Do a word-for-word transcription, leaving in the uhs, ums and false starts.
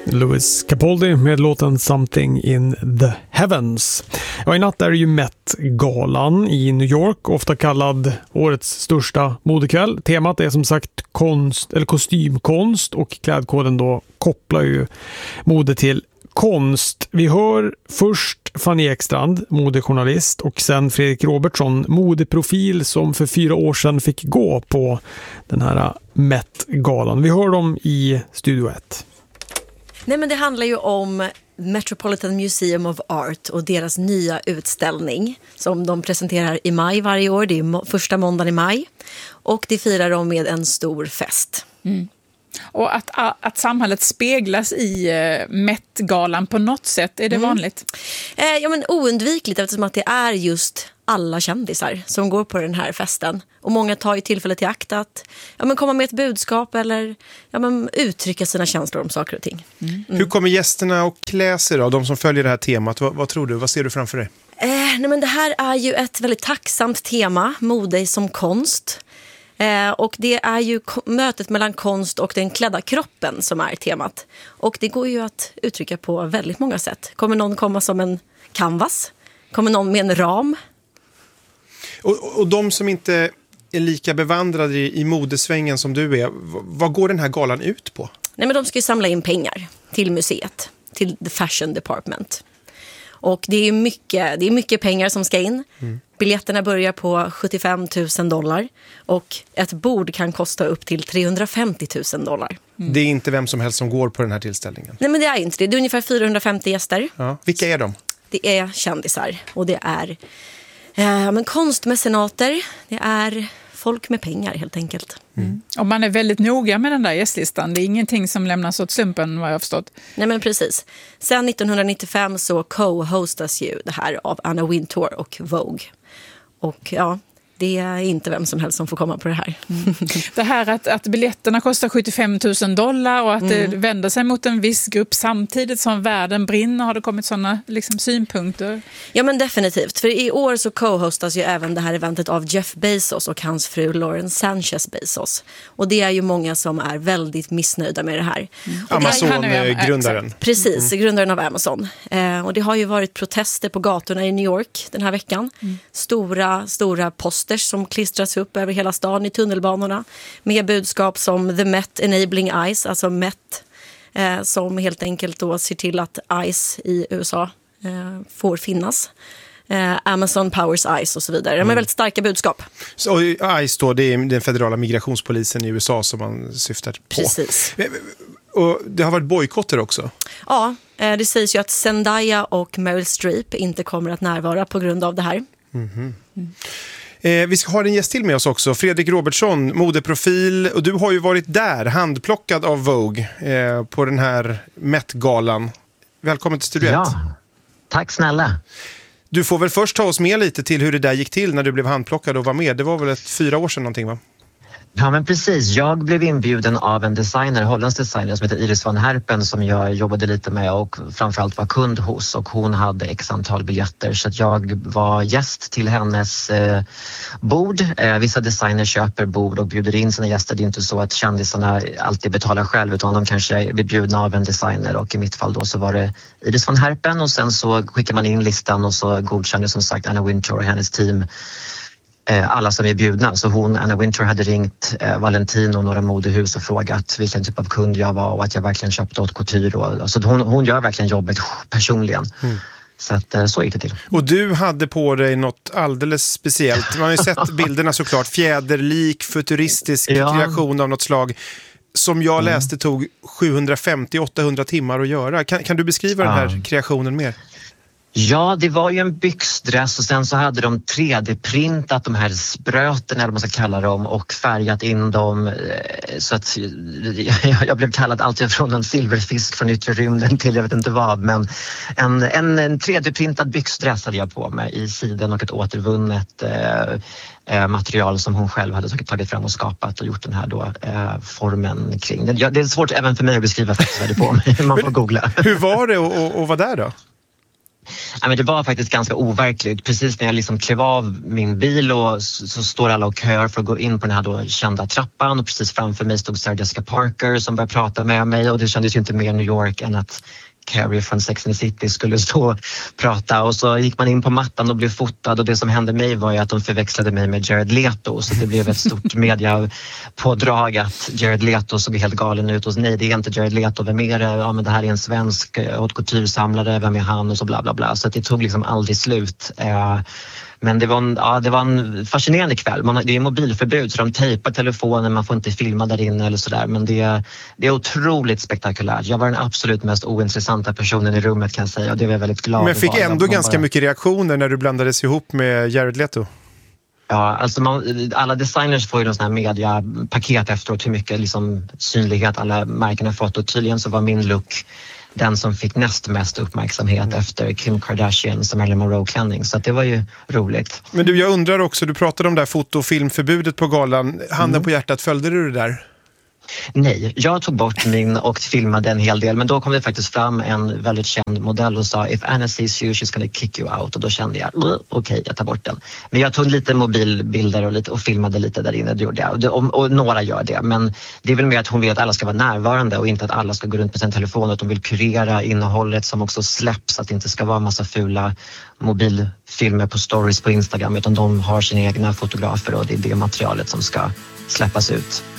Louis Capaldi med låten Something in the Heavens. Ja, i natt är det ju Met-galan i New York, ofta kallad årets största modekväll. Temat är som sagt konst eller kostymkonst, och klädkoden då kopplar ju mode till konst. Vi hör först Fanny Ekstrand, modejournalist, och sen Fredrik Robertsson, modeprofil som för fyra år sedan fick gå på den här Met-galan. Vi hör dem i Studio ett. Nej, men det handlar ju om Metropolitan Museum of Art och deras nya utställning som de presenterar i maj varje år. Det är må- första måndagen i maj, och det firar de med en stor fest. Mm. Och att, att samhället speglas i uh, Met-galan på något sätt, är det mm. vanligt? Eh, ja, men oundvikligt, eftersom att det är just alla kändisar som går på den här festen. Och många tar ju tillfället i akt att ja, men komma med ett budskap eller ja, men uttrycka sina känslor om saker och ting. Mm. Mm. Hur kommer gästerna att klä sig då, de som följer det här temat? Vad, vad tror du? Vad ser du framför dig? Eh, nej, men det här är ju ett väldigt tacksamt tema, mode som konst. Eh, och det är ju ko- mötet mellan konst och den klädda kroppen som är temat. Och det går ju att uttrycka på väldigt många sätt. Kommer någon komma som en canvas? Kommer någon med en ram? Och, och de som inte är lika bevandrade i, i modesvängen som du är, vad, vad går den här galan ut på? Nej, men de ska ju samla in pengar till museet, till the fashion department. Och det är mycket, det är mycket pengar som ska in. Mm. Biljetterna börjar på sjuttiofem tusen dollar och ett bord kan kosta upp till trehundrafemtio tusen dollar. Mm. Det är inte vem som helst som går på den här tillställningen? Nej, men det är inte det. Det är ungefär fyrahundrafemtio gäster. Ja. Vilka är de? Det är kändisar och det är eh, men konstmecenater. Det är folk med pengar helt enkelt. Mm. Och man är väldigt noga med den där gästlistan. Det är ingenting som lämnas åt slumpen, vad jag har förstått. Nej, men precis. Sen nittonhundranittiofem så co-hostas ju det här av Anna Wintour och Vogue. Och ja, det är inte vem som helst som får komma på det här. Mm. Det här att, att biljetterna kostar sjuttiofem tusen dollar och att mm. det vänder sig mot en viss grupp samtidigt som världen brinner. Har det kommit sådana liksom, synpunkter? Ja, men definitivt. För i år så co-hostas ju även det här eventet av Jeff Bezos och hans fru Lauren Sanchez Bezos. Och det är ju många som är väldigt missnöjda med det här. Mm. Amazon-grundaren. Precis, mm. grundaren av Amazon. Eh, och det har ju varit protester på gatorna i New York den här veckan. Mm. Stora, stora poster som klistras upp över hela stan i tunnelbanorna med budskap som The Met Enabling Eyes, alltså Met eh, som helt enkelt då ser till att ICE i U S A eh, får finnas. Eh, Amazon Powers ICE och så vidare. De är mm. väldigt starka budskap. Så ICE då, det är den federala migrationspolisen i U S A som man syftar på. Precis. Och det har varit bojkotter också. Ja, eh, det sägs ju att Zendaya och Meryl Streep inte kommer att närvara på grund av det här. Mm-hmm. Mm. Eh, vi ska ha en gäst till med oss också, Fredrik Robertsson, modeprofil, och du har ju varit där, handplockad av Vogue eh, på den här Met-galan. Välkommen till Studio ett. Ja, tack snälla. Du får väl först ta oss med lite till hur det där gick till när du blev handplockad och var med. Det var väl ett fyra år sedan någonting, va? Ja, men precis. Jag blev inbjuden av en designer, holländsk designer som heter Iris van Herpen, som jag jobbade lite med och framförallt var kund hos, och hon hade x antal biljetter, så att jag var gäst till hennes eh, bord. Eh, vissa designers köper bord och bjuder in sina gäster. Det är inte så att kändisarna alltid betalar själv, utan de kanske blir bjudna av en designer, och i mitt fall då så var det Iris van Herpen, och sen så skickar man in listan och så godkänner som sagt Anna Wintour och hennes team alla som är bjudna. Så hon, Anna Wintour, hade ringt eh, Valentino och några modehus och frågat vilken typ av kund jag var och att jag verkligen köpte åt couture. Och, alltså hon, hon gör verkligen jobbet personligen. Mm. Så att, eh, så gick det till. Och du hade på dig något alldeles speciellt. Man har ju sett bilderna såklart. Fjäderlik, futuristisk ja. kreation av något slag. Som jag läste tog sjuhundrafemtio till åttahundra timmar att göra. Kan, kan du beskriva ja. den här kreationen mer? Ja, det var ju en byxdress och sen så hade de tre D-printat de här spröten, eller vad man ska kalla dem, och färgat in dem så att jag blev kallad allt från en silverfisk från yttre rymden till jag vet inte vad, men en, en, en tre D-printad byxdress hade jag på mig i siden och ett återvunnet eh, material som hon själv hade tagit fram och skapat och gjort den här då, eh, formen kring. Det, det är svårt även för mig att beskriva faktiskt vad det på mig, man får googla. Hur var det att, att vara där då? Ja, men det var faktiskt ganska overkligt. Precis när jag liksom klev av min bil och så, så står alla och köar för att gå in på den här då kända trappan och precis framför mig stod Sarah Jessica Parker som började prata med mig och det kändes ju inte mer New York än att Carrie från Sex and the City skulle stå och prata och så gick man in på mattan och blev fotad och det som hände mig var ju att de förväxlade mig med Jared Leto så det blev ett stort mediapådrag att Jared Leto såg helt galen ut och nej det är inte Jared Leto, vem är det? Ja men det här är en svensk haute couture-samlare, vem är han? Och så bla bla bla så det tog liksom aldrig slut. Eh, Men det var, en, ja, det var en fascinerande kväll. Man, det är mobilförbud så de tejpar telefonen, man får inte filma där inne eller sådär. Men det, det är otroligt spektakulärt. Jag var den absolut mest ointressanta personen i rummet kan jag säga. Och det var jag väldigt glad. Men fick var. ändå man ganska bara... mycket reaktioner när du blandades ihop med Jared Leto. Ja, alltså man, alla designers får ju någon sån här mediapaket efteråt. Hur mycket liksom, synlighet alla märkena fått. Och tydligen så var min look den som fick näst mest uppmärksamhet mm. efter Kim Kardashian som Marilyn Monroe-klänning. Så att det var ju roligt. Men du, jag undrar också, du pratade om det här foto- och filmförbudet på galan. Handen mm. på hjärtat, följde du det där? Nej, jag tog bort min och filmade en hel del. Men då kom det faktiskt fram en väldigt känd modell och sa if Anna sees you, she's gonna kick you out. Och då kände jag, okej, okay, jag tar bort den. Men jag tog lite mobilbilder och, lite, och filmade lite där inne. Det gjorde jag. Och, och, och några gör det. Men det är väl mer att hon vill att alla ska vara närvarande och inte att alla ska gå runt med sin telefon. Att de vill kurera innehållet som också släpps. Att det inte ska vara en massa fula mobilfilmer på stories på Instagram. Utan de har sina egna fotografer och det är det materialet som ska släppas ut.